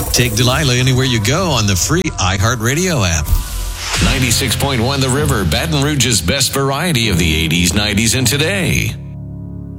Take Delilah anywhere you go on the free iHeartRadio app. 96.1 The River, Baton Rouge's best variety of the 80s, 90s, and today.